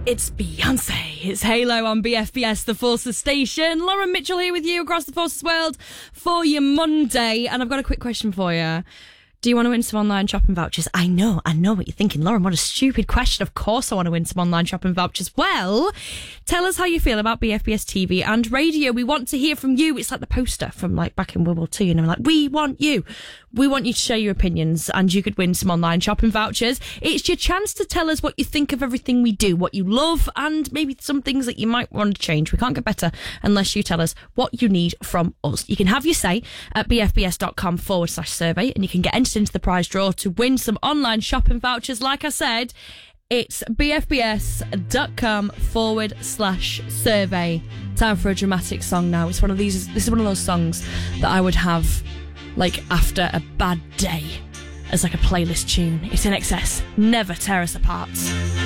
It's Beyonce. It's Halo on BFBS, the Forces Station. Lauren Mitchell here with you across the Forces world for your Monday. And I've got a quick question for you. Do you want to win some online shopping vouchers? I know what you're thinking. Lauren, what a stupid question. Of course I want to win some online shopping vouchers. Well, tell us how you feel about BFBS TV and radio. We want to hear from you. It's like the poster from like back in World War II. Like, we want you. We want you to share your opinions and you could win some online shopping vouchers. It's your chance to tell us what you think of everything we do, what you love, and maybe some things that you might want to change. We can't get better unless you tell us what you need from us. You can have your say at bfbs.com/survey and you can get entered into the prize draw to win some online shopping vouchers. Like I said, it's bfbs.com/survey. Time for a dramatic song now. It's one of these. This is one of those songs that I would have like after a bad day as like a playlist tune. It's INXS. Never Tear Us Apart.